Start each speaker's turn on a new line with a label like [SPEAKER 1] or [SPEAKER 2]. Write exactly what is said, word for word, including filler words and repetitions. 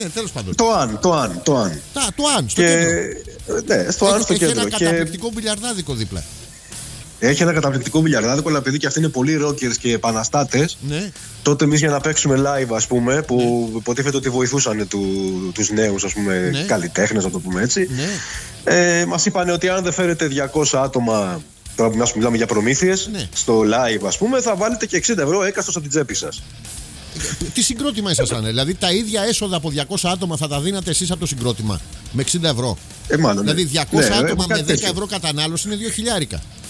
[SPEAKER 1] Ναι, τέλος πάντων.
[SPEAKER 2] Το αν, το αν, το αν.
[SPEAKER 1] Τα, το αν, στο
[SPEAKER 2] και...
[SPEAKER 1] κέντρο.
[SPEAKER 2] Ναι, στο αν στο
[SPEAKER 1] έχει
[SPEAKER 2] κέντρο.
[SPEAKER 1] Έχει ένα
[SPEAKER 2] και...
[SPEAKER 1] καταπληκτικό μπιλιαρδάδικο δίπλα.
[SPEAKER 2] Έχει ένα καταπληκτικό μπιλιαρδάδικο, αλλά επειδή και αυτοί είναι πολύ rockers και επαναστάτες, ναι. τότε εμείς για να παίξουμε live, ας πούμε, που ναι. υποτίθεται ότι βοηθούσαν του, τους νέους, ας πούμε, ναι. καλλιτέχνες, να το πούμε έτσι, ναι. ε, μας είπαν ότι αν δεν φέρετε διακόσια άτομα, τώρα να μιλάμε για προμήθειες, ναι. στο live, ας πούμε, θα βάλετε και εξήντα ευρώ έκαστος από την τσέπη σας.
[SPEAKER 1] Τι συγκρότημα ήσασταν, δηλαδή τα ίδια έσοδα από διακόσια άτομα θα τα δίνατε εσείς από το συγκρότημα με εξήντα ευρώ.
[SPEAKER 2] Ε, μάλλον,
[SPEAKER 1] δηλαδή διακόσια
[SPEAKER 2] ναι,
[SPEAKER 1] άτομα
[SPEAKER 2] ναι,
[SPEAKER 1] με δέκα ευρώ κατανάλωση είναι δύο χιλιάρικα.